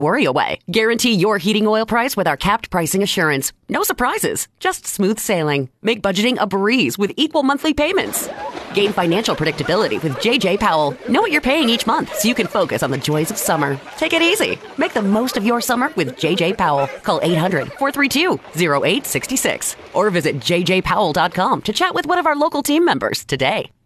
worry away. Guarantee your heating oil price with our capped pricing assurance. No surprises, just smooth sailing. Make budgeting a breeze with equal monthly payments. Gain financial predictability with J.J. Powell. Know what you're paying each month so you can focus on the joys of summer. Take it easy. Make the most of your summer with J.J. Powell. Call 800-432-0866 or visit jjpowell.com to chat with one of our local team members today.